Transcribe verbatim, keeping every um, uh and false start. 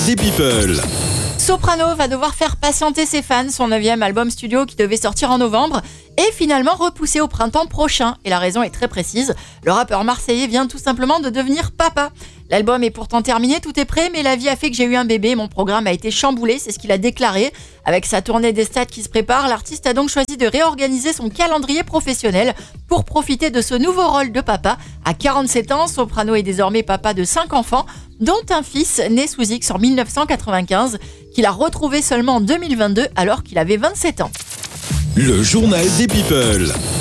des People. Soprano va devoir faire patienter ses fans. Son neuvième album studio qui devait sortir en novembre est finalement repoussé au printemps prochain. Et la raison est très précise. Le rappeur marseillais vient tout simplement de devenir papa. L'album est pourtant terminé, tout est prêt, mais la vie a fait que j'ai eu un bébé. Mon programme a été chamboulé, c'est ce qu'il a déclaré. Avec sa tournée des stades qui se prépare, l'artiste a donc choisi de réorganiser son calendrier professionnel pour profiter de ce nouveau rôle de papa. À quarante-sept ans, Soprano est désormais papa de cinq enfants, dont un fils né sous X en dix-neuf cent quatre-vingt-quinze, qu'il a retrouvé seulement en deux mille vingt-deux alors qu'il avait vingt-sept ans. Le journal des People.